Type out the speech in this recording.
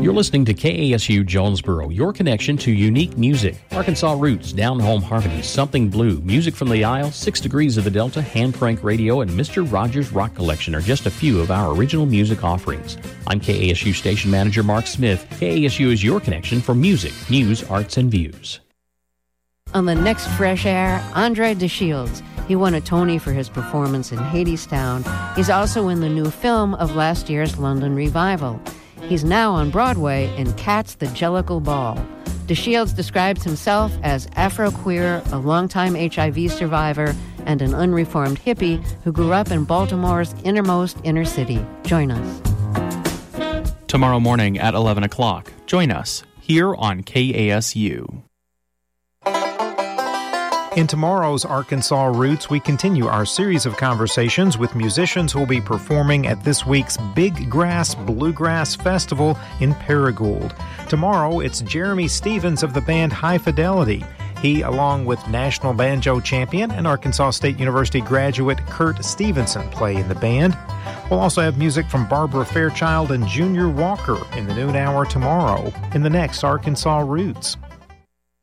You're listening to KASU Jonesboro, your connection to unique music. Arkansas Roots, Down Home Harmonies, Something Blue, Music from the Isle, 6 Degrees of the Delta, Hand Crank Radio, and Mr. Rogers Rock Collection are just a few of our original music offerings. I'm KASU Station Manager Mark Smith. KASU is your connection for music, news, arts, and views. On the next Fresh Air, Andre DeShields. He won a Tony for his performance in Hadestown. He's also in the new film of last year's London revival. He's now on Broadway in Cats the Jellicle Ball. DeShields describes himself as Afro-queer, a longtime HIV survivor, and an unreformed hippie who grew up in Baltimore's innermost inner city. Join us. Tomorrow morning at 11 o'clock. Join us here on KASU. In tomorrow's Arkansas Roots, we continue our series of conversations with musicians who will be performing at this week's Big Grass Bluegrass Festival in Paragould. Tomorrow, it's Jeremy Stevens of the band High Fidelity. He, along with national banjo champion and Arkansas State University graduate Kurt Stevenson, play in the band. We'll also have music from Barbara Fairchild and Junior Walker in the noon hour tomorrow in the next Arkansas Roots.